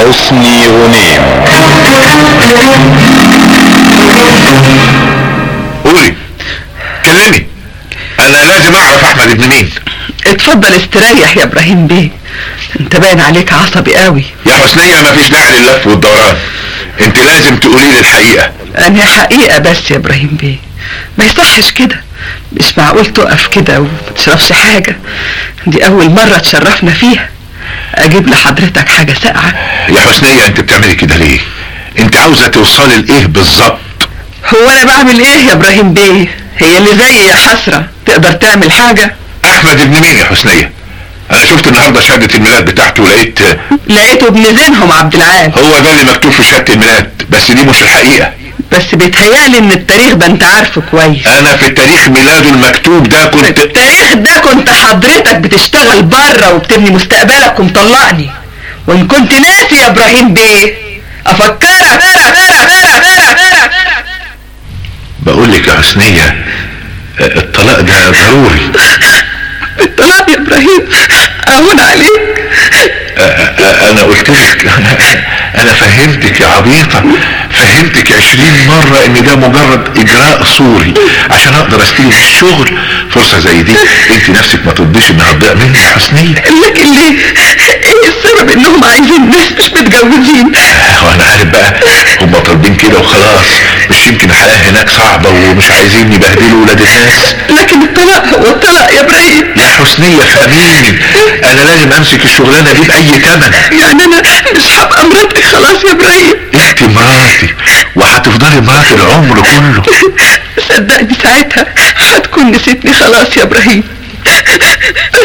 حسني غنيم. قولي، كلمي، انا لازم اعرف احمد ابن مين. اتفضل استريح يا ابراهيم بيه، انت باين عليك عصبي قوي. يا حسنية مفيش داعي لللف والدوران، انت لازم تقولي لي الحقيقة. انا حقيقة بس يا ابراهيم بيه، ما يصحش كده، مش معقول تقف كده ومتشربش حاجة، دي اول مرة تشرفنا فيها. اجيب لحضرتك حاجة ساقعة؟ يا حسنية انت بتعملي كده ليه؟ انت عاوزة توصلي لايه بالظبط؟ هو انا بعمل ايه يا ابراهيم بيه؟ هي اللي زي يا حسرة تقدر تعمل حاجة؟ احمد ابن مين يا حسنية؟ انا شفت النهاردة شهادة الميلاد بتاعته، لقيته ابن زينهم عبد العال. هو ده اللي مكتوب في شهادة الميلاد، بس دي مش الحقيقة. بس بيتهيألي ان التاريخ ده انت عارفه كويس. انا في التاريخ ميلاده المكتوب ده كنت في التاريخ ده كنت حضرتك بتشتغل بره وبتبني مستقبلك ومطلقني، وان كنت ناسي يا ابراهيم بيه افكرك. بقول لك يا حسنية، الطلاق ده ضروري. الطلاق يا ابراهيم اهون عليك. انا قلت لك، انا فهمتك يا عبيطة، فهمتك 20 مرة ان ده مجرد اجراء صوري عشان اقدر استلم في الشغل فرصة زي دي. انت نفسك ما ترضيش انها تضيع مني يا حسنية. لكن ليه؟ ايه السبب انهم عايزين ناس مش متجوزين؟ وانا عارف بقى، هم طالبين كده وخلاص، مش يمكن الحياة هناك صعبة ومش عايزين يبهدلوا ولاد الناس. لكن الطلاق هو الطلاق يا ابراهيم. يا حسنية فهميني، انا لازم امسك الشغلانة دي باي ثمن. يعني انا مش هبقى مراتك خلاص يا ابراهيم؟ انت مراتي وهتفضلي مراتي العمر كله. صدقني ساعتها هتكون نسيتني خلاص يا ابراهيم.